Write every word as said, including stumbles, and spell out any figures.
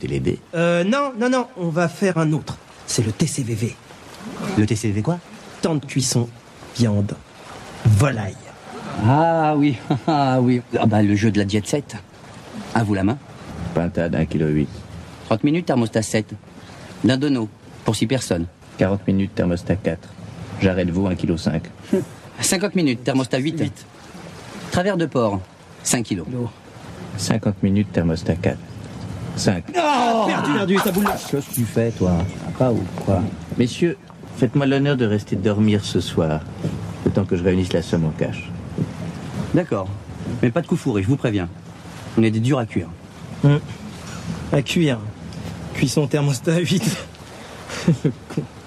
T L D. Euh, non, non, non, on va faire un autre. C'est le T C V V. Le T C V quoi? Temps de cuisson, viande, volaille. Ah oui, ah oui. Ah bah le jeu de la jet set. À vous la main. Pintade, un virgule huit kilos. trente minutes, thermostat sept. D'un dono, pour six personnes. quarante minutes, thermostat quatre. J'arrête vous, un virgule cinq kilos. cinquante minutes, thermostat huit. huit. Travers de porc, cinq kilos. cinquante minutes, thermostat quatre. cinq. Oh, perdu, perdu, ta boule. Qu'est-ce que tu fais, toi? Pas ou quoi? Messieurs, faites-moi l'honneur de rester dormir ce soir, le temps que je réunisse la somme en cash. D'accord. Mais pas de coup fourré, je vous préviens. On est des durs à cuire. Hum. À cuire. Cuisson thermostat huit. Le con.